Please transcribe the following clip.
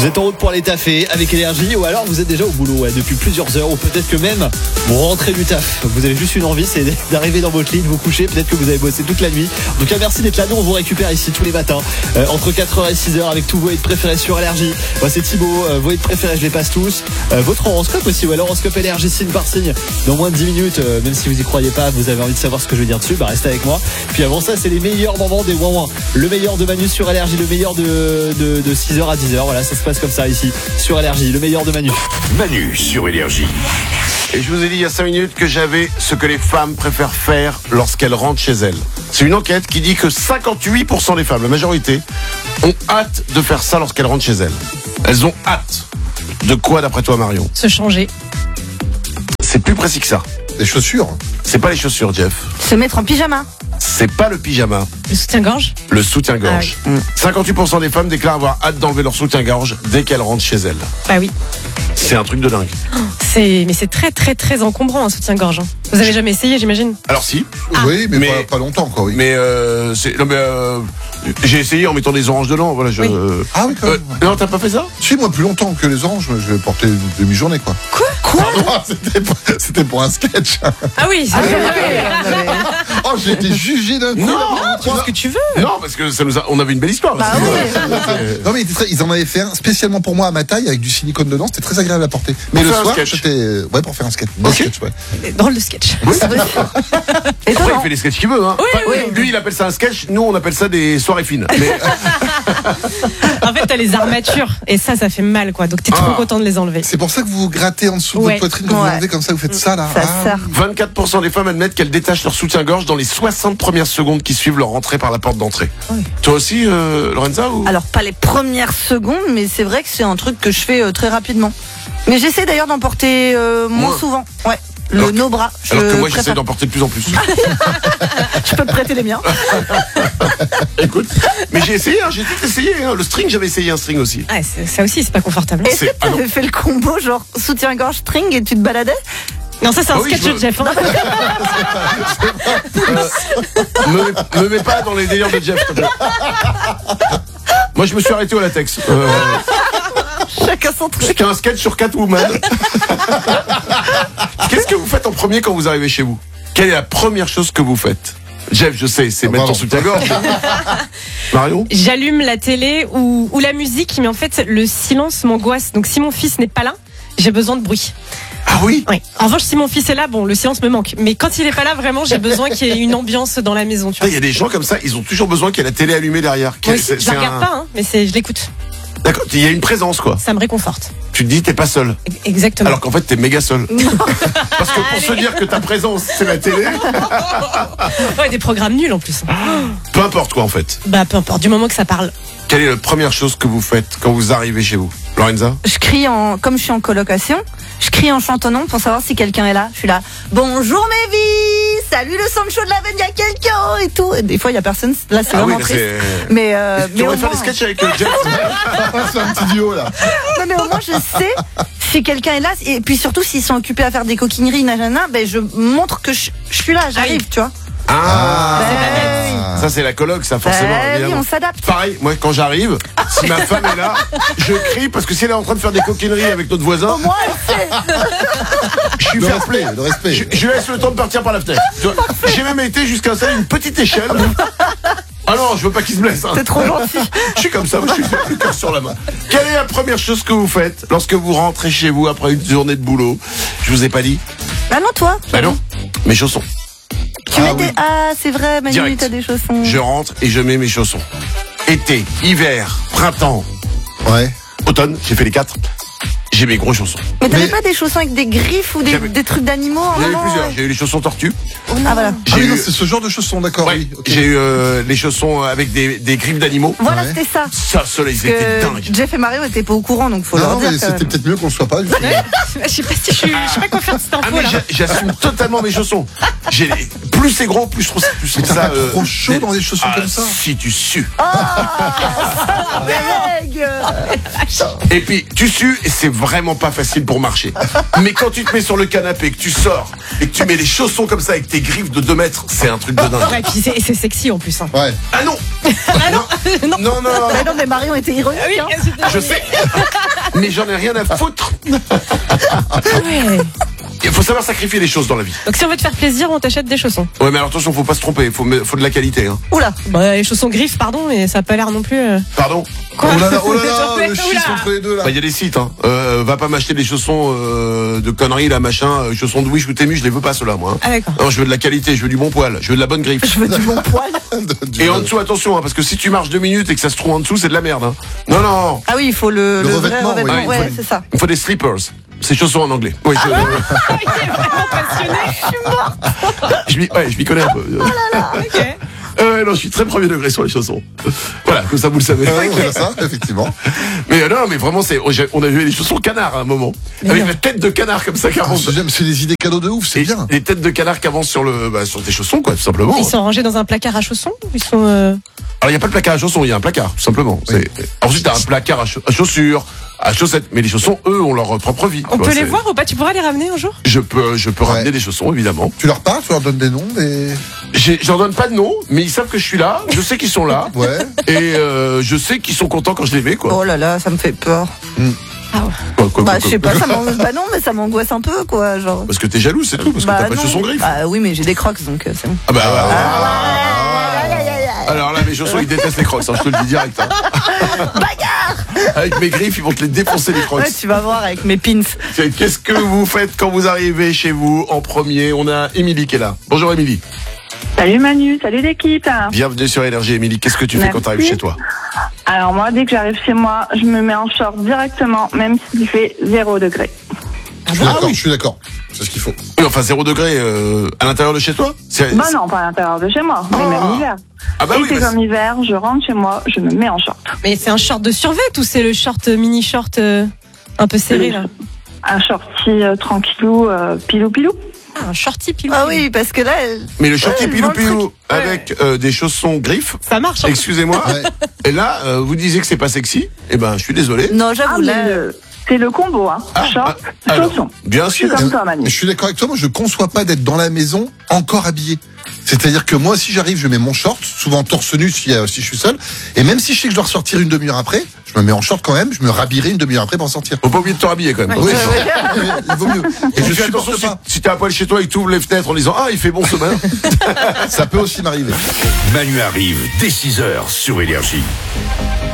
Vous êtes en route pour aller taffer avec Énergie, ou alors vous êtes déjà au boulot depuis plusieurs heures, ou peut-être que même vous rentrez du taf. Vous avez juste une envie, c'est d'arriver dans votre lit, de vous coucher. Peut-être que vous avez bossé toute la nuit. En tout cas, merci d'être là. Nous, on vous récupère ici tous les matins entre 4h et 6h avec tous vos hits préférés sur Énergie. Moi, c'est Thibaut. Vos hits préférés, je les passe tous. Votre horoscope aussi, ou alors horoscope Énergie signe par signe dans moins de 10 minutes. Même si vous y croyez pas, vous avez envie de savoir ce que je veux dire dessus, restez avec moi. Puis avant ça, c'est les meilleurs moments des ouin-ouin. Le meilleur de Manu sur Énergie, le meilleur de 6h à 10h. Voilà, ça se passe comme ça ici sur Énergie, le meilleur de Manu. Manu sur Énergie. Et je vous ai dit il y a 5 minutes que j'avais ce que les femmes préfèrent faire lorsqu'elles rentrent chez elles. C'est une enquête qui dit que 58% des femmes, la majorité, ont hâte de faire ça lorsqu'elles rentrent chez elles. Elles ont hâte. De quoi d'après toi, Marion ? Se changer. C'est plus précis que ça. Les chaussures. C'est pas les chaussures, Jeff. Se mettre en pyjama. C'est pas le pyjama. Le soutien-gorge. Le soutien-gorge. 58% des femmes déclarent avoir hâte d'enlever leur soutien-gorge dès qu'elles rentrent chez elles. Bah oui. C'est un truc de dingue. Mais c'est très très très encombrant un soutien-gorge. Vous avez jamais essayé, j'imagine ? Alors si. Oui, mais, Mais- pas longtemps, quoi, oui. Mais j'ai essayé en mettant des oranges dedans. Voilà, Oui. Ah oui, quand même. Non, t'as pas fait ça ? Si, moi, plus longtemps que les oranges, je vais porter une demi-journée, quoi. Quoi Ah, c'était pour un sketch. Ah oui, c'est Oh, j'ai été jugé d'un coup. Non, tu fais ce que tu veux. Non, parce que on avait une belle histoire. Bah ouais. Non, mais ils en avaient fait un spécialement pour moi à ma taille avec du silicone dedans. C'était très agréable à porter. Mais Pour le faire un soir, sketch. c'était. Ouais, pour faire un sketch. Bon Ok. sketch, ouais. Drôle de sketch. Après, Étonnant. il fait les sketchs qu'il veut. Hein. Lui, il appelle ça un sketch. Nous, on appelle ça des soirées fines. Mais, En fait, t'as les armatures et ça fait mal, quoi. Donc t'es trop content de les enlever. C'est pour ça que vous vous grattez en dessous de Ouais. votre poitrine quand vous Ouais. l'enlevez comme ça, vous faites ça, là. Ça Ah, sert. 24% des femmes admettent qu'elles détachent leur soutien-gorge dans les 60 premières secondes qui suivent leur entrée par la porte d'entrée. Oui. Toi aussi, Lorenza ou... Alors, pas les premières secondes, mais c'est vrai que c'est un truc que je fais très rapidement. Mais j'essaie d'ailleurs d'en porter moins Moins. souvent. Ouais. Alors No bras. Alors que moi, préfère. j'essaie d'en porter de plus en plus. Je peux te prêter les miens. Écoute, mais j'ai essayé, j'ai tout essayé. Le string, j'avais essayé un string aussi. Ah, ça aussi, c'est pas confortable. Est-ce que Ah non. t'avais fait le combo genre soutien-gorge string et tu te baladais? Non, ça c'est un Ah oui, sketch je de veux- Jeff. Hein. Me mets pas dans les délires de Jeff, s'il te plaît. Moi, je me suis arrêté au latex. Chacun son truc. C'était un sketch sur Catwoman. Qu'est-ce que vous faites en premier quand vous arrivez chez vous ? Quelle est la première chose que vous faites ? Jeff, je sais, c'est mettre ton pardon. soutien-gorge. Marion ? J'allume la télé ou la musique, mais en fait, le silence m'angoisse. Donc si mon fils n'est pas là, j'ai besoin de bruit. Ah oui ? Oui. En revanche, si mon fils est là, bon, le silence me manque. Mais quand il est pas là, vraiment, j'ai besoin qu'il y ait une ambiance dans la maison. Tu Il vois. y a des gens comme ça, ils ont toujours besoin qu'il y ait la télé allumée derrière. Moi aussi, je la regarde pas, hein, mais je l'écoute. D'accord, il y a une présence, quoi. Ça me réconforte. Tu te dis, t'es pas seul. Exactement. Alors qu'en fait, t'es méga seul. Parce que pour se dire que ta présence, c'est la télé, Ouais, des programmes nuls en plus. peu importe quoi, en fait. Bah, peu importe, du moment que ça parle. Quelle est la première chose que vous faites quand vous arrivez chez vous ? Lorenza ? Je crie comme je suis en colocation, je crie en chantonnant pour savoir si quelqu'un est là. Je suis là. Bonjour mes vies, salut le Sancho de la veine, il y a quelqu'un et tout. Et des fois il y a personne. Là c'est vraiment là, triste. c'est... Mais Tu au devrais faire moins, des sketchs avec Jeff. c'est un petit duo, là. non, mais au moins je sais si quelqu'un est là et puis surtout s'ils sont occupés à faire des coquineries, nanana, ben je montre que je suis là, j'arrive, tu vois. Ah, Ben ça c'est la coloc, ça forcément. oui, évidemment. on s'adapte. Pareil, moi quand j'arrive, si ma femme est là, je crie parce que si elle est en train de faire des coquineries avec notre voisin, Moi elle sait. je suis Le fair respect, play. le respect. Je laisse le temps de partir par la fenêtre. Tu vois, j'ai même été jusqu'à installer une petite échelle. Ah non, je veux pas qu'il se blesse. Hein. C'est trop gentil. Je suis comme ça, moi, je suis le cœur sur la main. Quelle est la première chose que vous faites lorsque vous rentrez chez vous après une journée de boulot ? Je vous ai pas dit ? Ah non toi. Bah non, mes chaussons. Tu mets oui. des. Ah c'est vrai, Manu, Direct. t'as des chaussons. Je rentre et je mets mes chaussons. Été, hiver, printemps, Ouais. automne, j'ai fait les 4. J'ai mes gros chaussons. Mais t'avais Mais- pas des chaussons avec des griffes ou J'avais- des trucs d'animaux en Il y en a eu moment, plusieurs. J'ai eu les chaussons tortues. Ah voilà. Ah J'ai oui, non, eu, c'est ce genre de chaussons, d'accord, ouais, oui. ok. j'ai eu les chaussons avec des griffes d'animaux. Voilà, Ouais. c'était ça. Ça, ceux-là, ils étaient Que dingues. Jeff et Mario étaient pas au courant, donc faut Non, leur dire. mais que- c'était peut-être mieux qu'on le soit pas. justement. Je sais pas si je sais pas quoi faire de cette Ah info mais là. j'assume totalement mes chaussons. Plus c'est gros, plus je trouve Mais t'as ça. pas trop chaud dans des chaussons ah, comme ça. Si tu sues. Beg. Et puis tu sues et c'est vraiment pas facile pour marcher. Mais quand tu te mets sur le canapé, que tu sors et que tu mets les chaussons comme ça avec tes griffes de 2 mètres, c'est un truc de dingue. Ouais, puis c'est sexy en plus. Hein. Ouais. Ah non. Ah non, non. Non, non, non. Bah non, mais Marion était ironique. Ah oui, hein. Je sais. Mais j'en ai rien à foutre. ouais. Il faut savoir sacrifier les choses dans la vie. Donc si on veut te faire plaisir, on t'achète des chaussons. Ouais, mais alors attention, faut pas se tromper, faut de la qualité. Hein. Oula. Bah, les chaussons griffes, pardon, mais ça a pas l'air non plus. Pardon. Quoi Oh là là, Oula. le schisme entre les deux là. Bah, il y a des sites, hein. Va pas m'acheter des chaussons de conneries, là, machin, chaussons de Wish ou Temu, je les veux pas, ceux-là, moi. Hein. Ah d'accord. Non, je veux de la qualité, je veux du bon poil, je veux de la bonne griffe. Je veux du bon poil. Et en dessous, attention, hein, parce que si tu marches 2 minutes et que ça se trouve en dessous, c'est de la merde. Hein. Non, non, Ah oui, il faut le vrai revêtement, revêtement. oui. Ouais, c'est ça. il faut des slippers. C'est chaussons en anglais. Oui, Il est vraiment passionné. je m'y connais un peu. Ok. Non, je suis très premier degré sur les chaussons. Voilà, comme ça vous le savez. Ouais, c'est ça, effectivement. Mais non, mais vraiment, on a vu les chaussons canards à un moment. Avec la tête de canard comme ça qui Ah, avance. j'aime, c'est des idées cadeaux de ouf, c'est bien. Les têtes de canard qui avancent sur tes chaussons, quoi, tout simplement. Ils sont rangés dans un placard à chaussons ou ils sont Alors, il n'y a pas de placard à chaussons, il y a un placard, tout simplement. Oui. Ensuite, t'as un placard à chaussures, à chaussettes. Mais les chaussons, eux, ont leur propre vie. On Tu vois, peut les c'est- voir ou pas? Tu pourras les ramener un jour? Je peux ramener des chaussons, évidemment. Tu leur parles, tu leur donnes des noms, J'en donne pas de nom, mais ils savent que je suis là. Je sais qu'ils sont là. Ouais. Et je sais qu'ils sont contents quand je les mets, quoi. Oh là là, ça me fait peur. Quoi, Bah, je sais pas, bah non, mais ça m'angoisse un peu, quoi, genre. Parce que t'es jaloux, c'est tout. Parce que Bah t'as pas de non. chaussons griffes. Bah oui, mais j'ai des crocs, donc c'est bon. Ah bah, alors là, mes chaussons, ils détestent les crocs, hein, je te le dis direct. Hein. Bagarre. Avec mes griffes, ils vont te les défoncer, les crocs. Ouais, tu vas voir avec mes pins. Qu'est-ce que vous faites quand vous arrivez chez vous en premier? On a Émilie qui est là. Bonjour Émilie. Salut Manu, salut l'équipe. Bienvenue sur Énergie. Émilie, qu'est-ce que tu fais Merci. quand tu arrives chez toi? Alors moi, dès que j'arrive chez moi, je me mets en short directement, même s'il fait 0 degré. Je suis d'accord. C'est ce qu'il faut. Oui, enfin 0 degré à l'intérieur de chez toi? Bah non, pas à l'intérieur de chez moi, mais même l'hiver. Ah bah oui, Été bah comme hiver, je rentre chez moi, je me mets en short. Mais c'est un short de survêt ou c'est le short mini short un peu serré là? Un shorty tranquillou, pilou. Ah, un shorty pilou. Ah oui, parce que là, mais le shorty Ouais, je vois le pilou truc. avec des chaussons griffes. Ça marche. Hein. Excusez-moi. Ouais. Et là, vous disiez que c'est pas sexy. Eh ben, je suis désolé. non, Ah, j'avoue, mais là. c'est le combo, hein. Short, alors, chaussons. bien Je suis sûr. comme toi, Manu. Je suis d'accord avec toi, moi je conçois pas d'être dans la maison encore habillé. C'est-à-dire que moi, si j'arrive, je mets mon short, souvent torse nu si je suis seul, et même si je sais que je dois ressortir une demi-heure après, je me mets en short quand même, je me rhabillerai une demi-heure après pour en sortir. Faut pas oublier de te rhabiller quand même. Oui, il vaut mieux. Et je Fais supporte attention pas. si t'es à poil chez toi et que tu ouvres les fenêtres en disant ah il fait bon ce matin. Ça peut aussi m'arriver. Manu arrive dès 6h sur Énergie.